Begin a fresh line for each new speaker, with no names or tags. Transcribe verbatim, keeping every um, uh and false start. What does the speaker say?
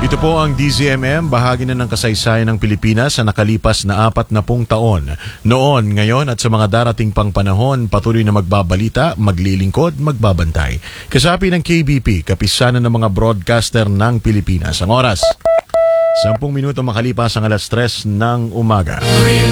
Ito po ang D Z M M, bahagi na ng kasaysayan ng Pilipinas sa nakalipas na apat na pung taon. Noon, ngayon at sa mga darating pang panahon, patuloy na magbabalita, maglilingkod, magbabantay. Kasapi ng K B P, kapisanan ng mga broadcaster ng Pilipinas. Ang oras, sampung minuto makalipas ang alas tres ng umaga.